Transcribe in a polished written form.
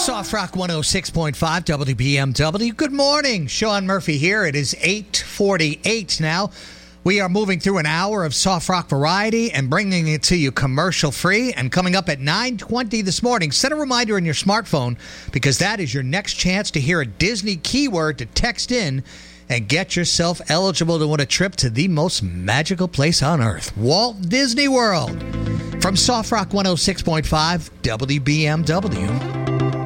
Soft Rock 106.5 WBMW. Good morning. Sean Murphy here. It is 8:48 now. We are moving through an hour of soft rock variety and bringing it to you commercial free. And coming up at 9:20 this morning, set a reminder in your smartphone because that is your next chance to hear a Disney keyword to text in and get yourself eligible to win a trip to the most magical place on earth, Walt Disney World. From Soft Rock 106.5 WBMW.